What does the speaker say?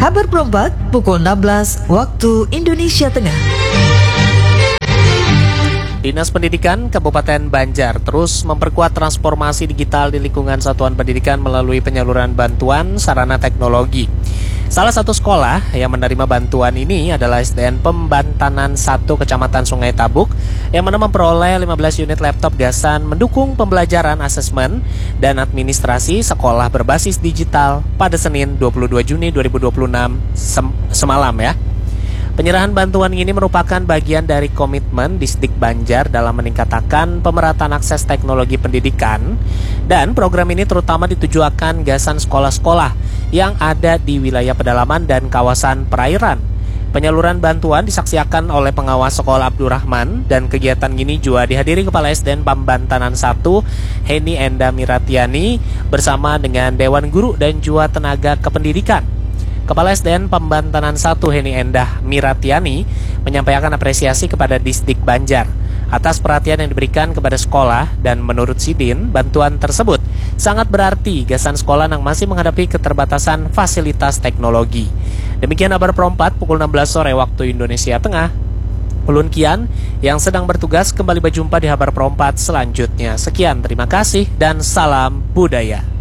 Kabar Perempat pukul 16 waktu Indonesia Tengah. Dinas Pendidikan Kabupaten Banjar terus memperkuat transformasi digital di lingkungan satuan pendidikan melalui penyaluran bantuan sarana teknologi. Salah satu sekolah yang menerima bantuan ini adalah SDN Pembantanan 1 Kecamatan Sungai Tabuk yang mana memperoleh 15 unit laptop gasan mendukung pembelajaran asesmen dan administrasi sekolah berbasis digital pada Senin 22 Juni 2026 semalam ya. Penyerahan bantuan ini merupakan bagian dari komitmen Disdik Banjar dalam meningkatkan pemerataan akses teknologi pendidikan, dan program ini terutama ditujukan gasan sekolah-sekolah yang ada di wilayah pedalaman dan kawasan perairan. Penyaluran bantuan disaksikan oleh pengawas sekolah Abdurrahman, dan kegiatan ini juga dihadiri Kepala SDN Pembantanan 1 Heni Enda Miratiani bersama dengan Dewan Guru dan juga tenaga kependidikan. Kepala SDN Pembantanan 1 Heni Endah Miratiani menyampaikan apresiasi kepada Disdik Banjar atas perhatian yang diberikan kepada sekolah, dan menurut Sidin, bantuan tersebut sangat berarti gasan sekolah yang masih menghadapi keterbatasan fasilitas teknologi. Demikian kabar Perempat pukul 16 sore waktu Indonesia Tengah. Ulun Kian yang sedang bertugas kembali berjumpa di kabar Perempat selanjutnya. Sekian, terima kasih dan salam budaya.